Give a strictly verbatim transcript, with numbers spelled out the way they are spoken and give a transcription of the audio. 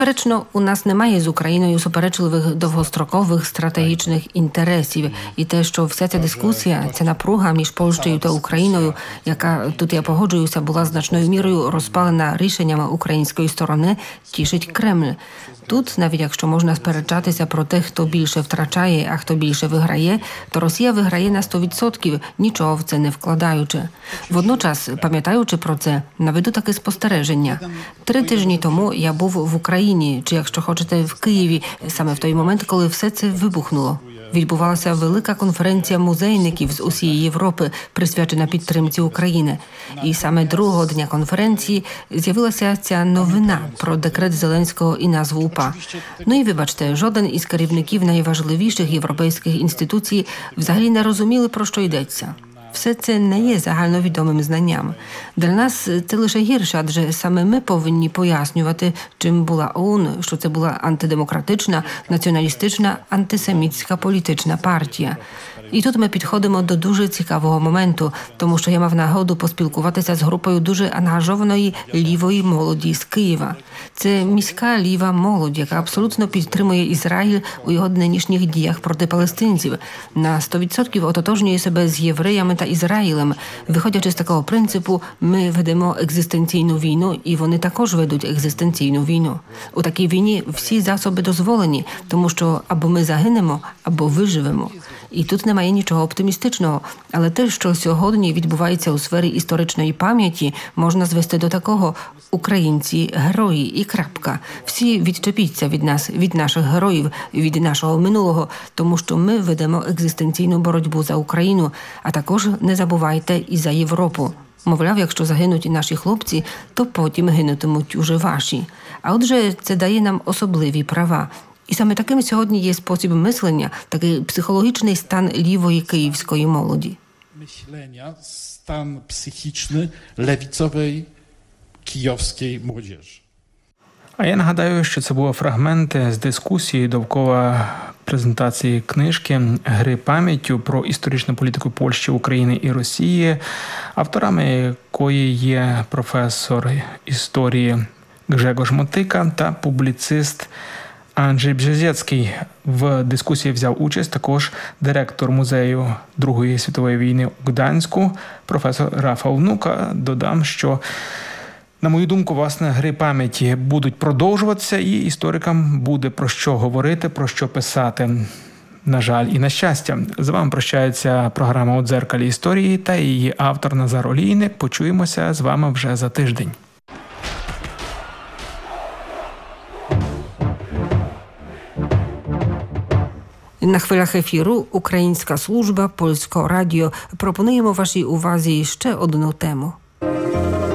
Безперечно, у нас немає з Україною суперечливих довгострокових стратегічних інтересів. І те, що вся ця дискусія, ця напруга між Польщею та Україною, яка, тут я погоджуюся, була значною мірою розпалена рішеннями української сторони, тішить Кремль. Тут, навіть якщо можна сперечатися про те, хто більше втрачає, а хто більше виграє, то Росія виграє на сто відсотків, нічого в це не вкладаючи. Водночас, пам'ятаючи про це, наведу таке спостереження. Три тижні тому я був в Україні, чи, якщо хочете, в Києві, саме в той момент, коли все це вибухнуло. Відбувалася велика конференція музейників з усієї Європи, присвячена підтримці України. І саме другого дня конференції з'явилася ця новина про декрет Зеленського і назву УПА. Ну і вибачте, жоден із керівників найважливіших європейських інституцій взагалі не розуміли, про що йдеться. Все це не є загальновідомим знанням. Для нас це лише гірше, адже саме ми повинні пояснювати, чим була ОУН, що це була антидемократична, націоналістична, антисемітська політична партія. І тут ми підходимо до дуже цікавого моменту, тому що я мав нагоду поспілкуватися з групою дуже ангажованої лівої молоді з Києва. Це міська ліва молодь, яка абсолютно підтримує Ізраїль у його нинішніх діях проти палестинців. На сто відсотків ототожнює себе з євреями та Ізраїлем. Виходячи з такого принципу, ми ведемо екзистенційну війну, і вони також ведуть екзистенційну війну. У такій війні всі засоби дозволені, тому що або ми загинемо, або виживемо. І тут немає нічого оптимістичного. Але те, що сьогодні відбувається у сфері історичної пам'яті, можна звести до такого: українці – герої і крапка. Всі відчепіться від нас, від наших героїв, від нашого минулого, тому що ми ведемо екзистенційну боротьбу за Україну, а також не забувайте і за Європу. Мовляв, якщо загинуть наші хлопці, то потім гинутимуть уже ваші. А отже, це дає нам особливі права. І саме таким сьогодні є спосіб мислення, такий психологічний стан лівої київської молоді. Myślenia, stan psychiczny lewicowej kijowskiej młodzieży. А я нагадаю, що це були фрагменти з дискусії довкола презентації книжки «Гри пам'яттю» про історичну політику Польщі, України і Росії, авторами якої є професор історії Гжегош Мотика та публіцист Анджей Бжезєцький. В дискусії взяв участь також директор музею Другої світової війни у Гданську, професор Рафал Внука. Додам, що, на мою думку, власне, гри пам'яті будуть продовжуватися, і історикам буде про що говорити, про що писати. На жаль і на щастя. З вами прощається програма «У дзеркалі історії» та її автор Назар Олійник. Почуємося з вами вже за тиждень. На хвилях ефіру Українська служба Польського радіо пропонуємо вашій увазі ще одну тему.